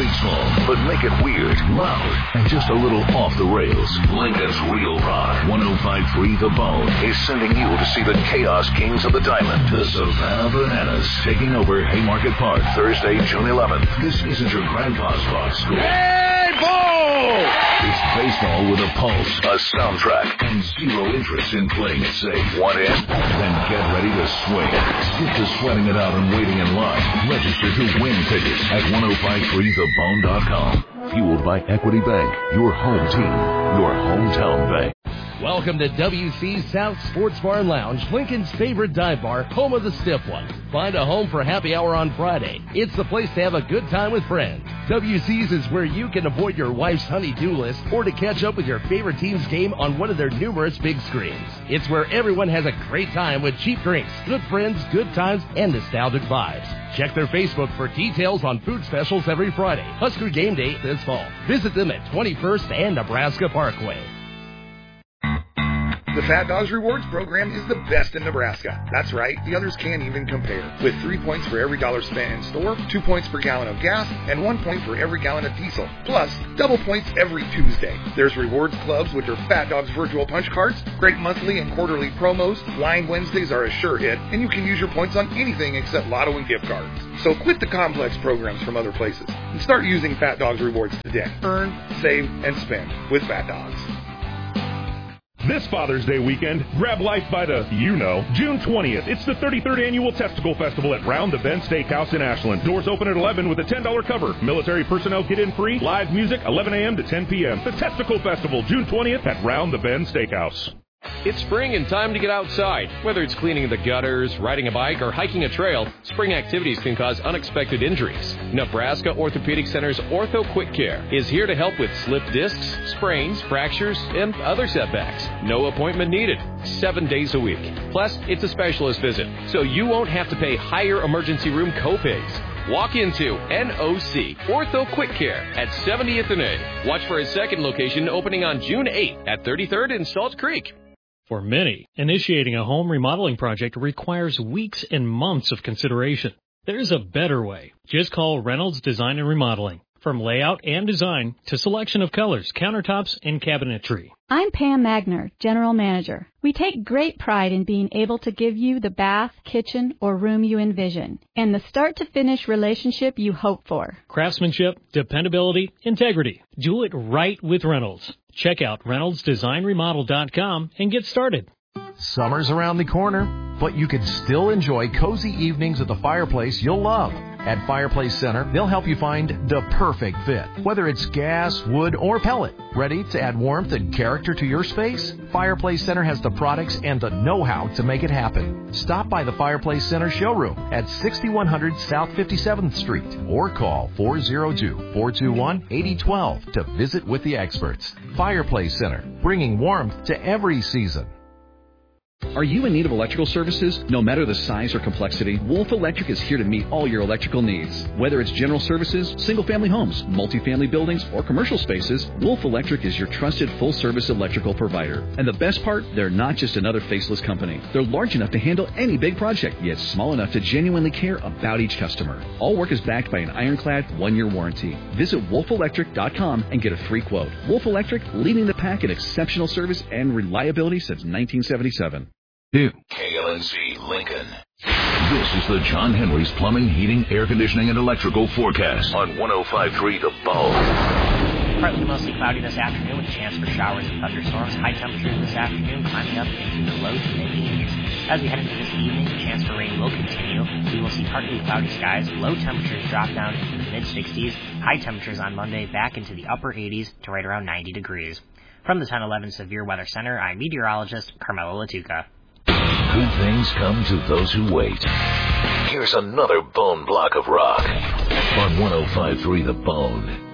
baseball, but make it weird, loud, and just a little off the rails. Lincoln's Real Rock 105.3 The Bone is sending you to see the Chaos Kings of the Diamond, the Savannah Bananas, taking over Haymarket Park Thursday, June 11th. This isn't your grandpa's rock school. Hey, ball! It's baseball with a pulse, a soundtrack, and zero interest in playing it safe. Want in? Then get ready to swing. Skip to sweating it out and waiting in line. Register to win tickets at 1053thebone.com. Fueled by Equity Bank, your home team, your hometown bank. Welcome to WC South Sports Bar and Lounge, Lincoln's favorite dive bar, home of the stiff one. Find a home for happy hour on Friday. It's the place to have a good time with friends. WC's is where you can avoid your wife's honey-do list or to catch up with your favorite team's game on one of their numerous big screens. It's where everyone has a great time with cheap drinks, good friends, good times, and nostalgic vibes. Check their Facebook for details on food specials every Friday. Husker Game Day this fall. Visit them at 21st and Nebraska Parkway. The Fat Dogs Rewards program is the best in Nebraska. That's right, the others can't even compare. With 3 points for every dollar spent in store, 2 points per gallon of gas, and 1 point for every gallon of diesel. Plus, double points every Tuesday. There's rewards clubs with their Fat Dogs virtual punch cards, great monthly and quarterly promos, Blind Wednesdays are a sure hit, and you can use your points on anything except lotto and gift cards. So quit the complex programs from other places and start using Fat Dogs Rewards today. Earn, save, and spend with Fat Dogs. This Father's Day weekend, grab life by the, June 20th. It's the 33rd Annual Testicle Festival at Round the Bend Steakhouse in Ashland. Doors open at 11 with a $10 cover. Military personnel get in free. Live music, 11 a.m. to 10 p.m. The Testicle Festival, June 20th at Round the Bend Steakhouse. It's spring and time to get outside. Whether it's cleaning the gutters, riding a bike, or hiking a trail, spring activities can cause unexpected injuries. Nebraska Orthopedic Center's Ortho Quick Care is here to help with slip discs, sprains, fractures, and other setbacks. No appointment needed. 7 days a week. Plus, it's a specialist visit, so you won't have to pay higher emergency room copays. Walk into NOC Ortho Quick Care at 70th and A. Watch for a second location opening on June 8th at 33rd and Salt Creek. For many, initiating a home remodeling project requires weeks and months of consideration. There's a better way. Just call Reynolds Design and Remodeling. From layout and design to selection of colors, countertops, and cabinetry. I'm Pam Magner, General Manager. We take great pride in being able to give you the bath, kitchen, or room you envision, and the start-to-finish relationship you hope for. Craftsmanship, dependability, integrity. Do it right with Reynolds. Check out ReynoldsDesignRemodel.com and get started. Summer's around the corner, but you can still enjoy cozy evenings at the fireplace you'll love. At Fireplace Center, they'll help you find the perfect fit, whether it's gas, wood, or pellet. Ready to add warmth and character to your space? Fireplace Center has the products and the know-how to make it happen. Stop by the Fireplace Center showroom at 6100 South 57th Street or call 402-421-8012 to visit with the experts. Fireplace Center, bringing warmth to every season. Are you in need of electrical services? No matter the size or complexity, Wolf Electric is here to meet all your electrical needs. Whether it's general services, single-family homes, multifamily buildings, or commercial spaces, Wolf Electric is your trusted full-service electrical provider. And the best part, they're not just another faceless company. They're large enough to handle any big project, yet small enough to genuinely care about each customer. All work is backed by an ironclad 1-year warranty. Visit wolfelectric.com and get a free quote. Wolf Electric, leading the pack in exceptional service and reliability since 1977. KLNC Lincoln. This is the John Henry's Plumbing, Heating, Air Conditioning, and Electrical forecast on 105.3 The Bone. Partly to mostly cloudy this afternoon with a chance for showers and thunderstorms. High temperatures this afternoon climbing up into the low to mid-80s. As we head into this evening, the chance for rain will continue. We will see partly cloudy skies. Low temperatures drop down into the mid-60s. High temperatures on Monday back into the upper 80s to right around 90 degrees. From the 1011 Severe Weather Center, I'm meteorologist Carmela Latuca. Good things come to those who wait. Here's another bone block of rock on 105.3 The Bone.